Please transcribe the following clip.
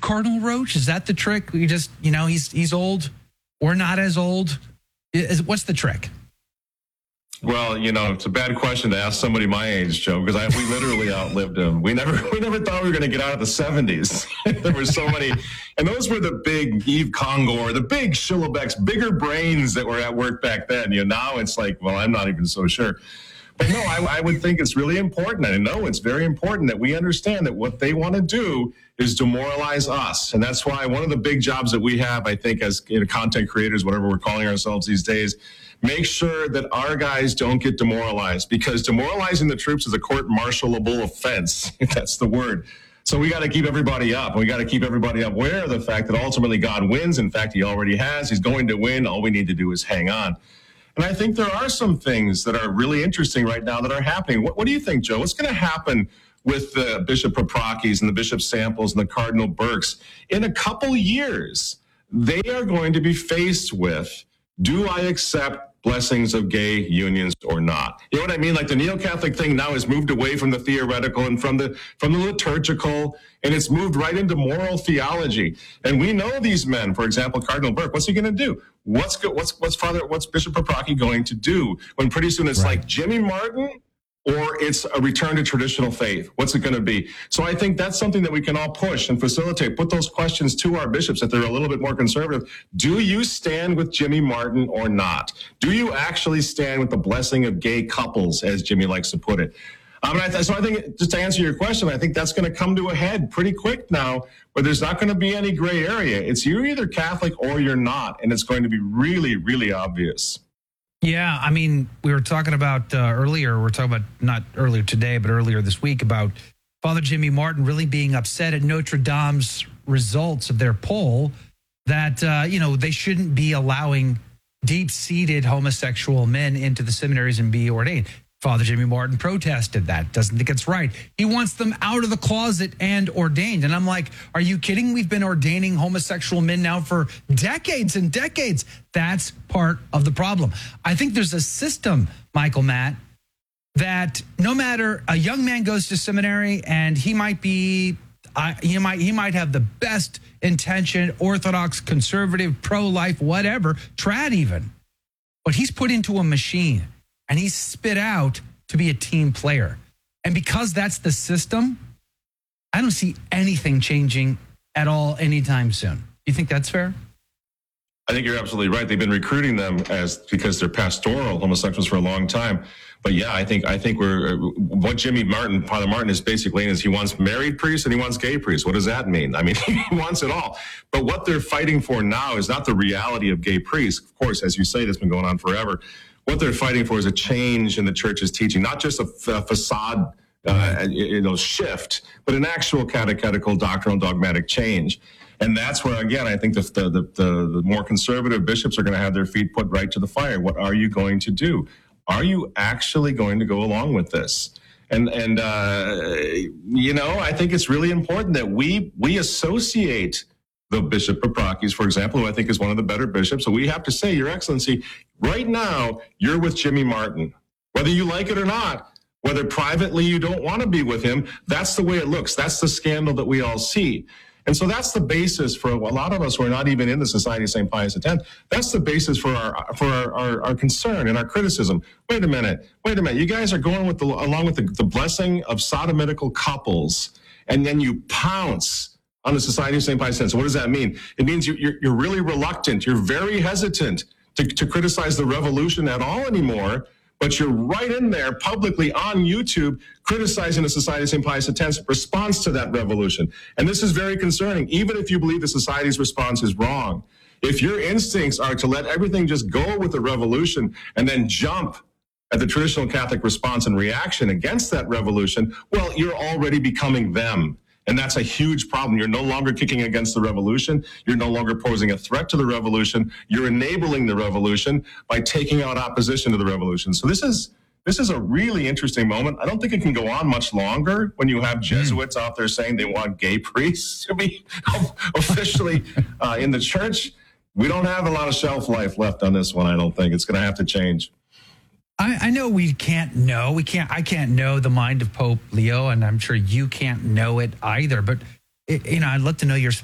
Cardinal Roach? Is that the trick? We just, he's old. We're not as old. What's the trick? Well, it's a bad question to ask somebody my age, Joe, because we literally outlived him. We never thought we were going to get out of the 70s. There were so many, and those were the big Yves Congo, the big Schillerbecks, bigger brains that were at work back then. Now it's like, well, I'm not even so sure. But no, I would think it's really important. I know it's very important that we understand that what they want to do is demoralize us. And that's why one of the big jobs that we have, I think, as content creators, whatever we're calling ourselves these days, make sure that our guys don't get demoralized, because demoralizing the troops is a court-martialable offense, if that's the word. So we got to keep everybody up. And we got to keep everybody aware of the fact that ultimately God wins. In fact, he already has. He's going to win. All we need to do is hang on. And I think there are some things that are really interesting right now that are happening. What do you think, Joe? What's going to happen with the Bishop Paprakis and the Bishop Samples and the Cardinal Burks? In a couple years, they are going to be faced with, do I accept blessings of gay unions or not? You know what I mean? Like the neo-Catholic thing now has moved away from the theoretical and from the liturgical, and it's moved right into moral theology. And we know these men, for example, Cardinal Burke, what's he going to do? What's Bishop Paprocki going to do when pretty soon it's like Jimmy Martin or it's a return to traditional faith? What's it going to be? So I think that's something that we can all push and facilitate, put those questions to our bishops if they're a little bit more conservative. Do you stand with Jimmy Martin or not? Do you actually stand with the blessing of gay couples, as Jimmy likes to put it? So I think, just to answer your question, I think that's going to come to a head pretty quick now, where there's not going to be any gray area. It's you're either Catholic or you're not, and it's going to be really, really obvious. Yeah, I mean, we were talking about earlier, not earlier today, but earlier this week, about Father Jimmy Martin really being upset at Notre Dame's results of their poll that, they shouldn't be allowing deep-seated homosexual men into the seminaries and be ordained. Father Jimmy Martin protested that, doesn't think it's right. He wants them out of the closet and ordained. And I'm like, are you kidding? We've been ordaining homosexual men now for decades and decades. That's part of the problem. I think there's a system, Michael, Matt, that no matter, a young man goes to seminary and he might have the best intention, Orthodox, conservative, pro-life, whatever, trad even, but he's put into a machine and he's spit out to be a team player. And because that's the system, I don't see anything changing at all anytime soon. You think that's fair? I think you're absolutely right. They've been recruiting them because they're pastoral homosexuals for a long time. But yeah, I think what Father Martin is basically is he wants married priests and he wants gay priests. What does that mean? I mean, he wants it all. But what they're fighting for now is not the reality of gay priests. Of course, as you say, that's been going on forever. What they're fighting for is a change in the church's teaching, not just a facade shift, but an actual catechetical, doctrinal, dogmatic change. And that's where, again, I think the more conservative bishops are going to have their feet put right to the fire. What are you going to do? Are you actually going to go along with this? And I think it's really important that we associate the Bishop Paprakis, for example, who I think is one of the better bishops. So we have to say, Your Excellency, right now, you're with Jimmy Martin. Whether you like it or not, whether privately you don't want to be with him, that's the way it looks. That's the scandal that we all see. And so that's the basis for a lot of us who are not even in the Society of St. Pius X. That's the basis for our concern and our criticism. Wait a minute. You guys are going along with the blessing of sodomitical couples, and then you pounce on the Society of St. Pius X. So what does that mean? It means you're really reluctant. You're very hesitant to criticize the revolution at all anymore, but you're right in there publicly on YouTube criticizing the Society of St. Pius X response to that revolution. And this is very concerning, even if you believe the Society's response is wrong. If your instincts are to let everything just go with the revolution and then jump at the traditional Catholic response and reaction against that revolution, well, you're already becoming them. And that's a huge problem. You're no longer kicking against the revolution. You're no longer posing a threat to the revolution. You're enabling the revolution by taking out opposition to the revolution. So this is a really interesting moment. I don't think it can go on much longer when you have Jesuits out there saying they want gay priests to be officially in the church. We don't have a lot of shelf life left on this one, I don't think. It's going to have to change. I know I can't know the mind of Pope Leo, and I'm sure you can't know it either. But, I'd love to know your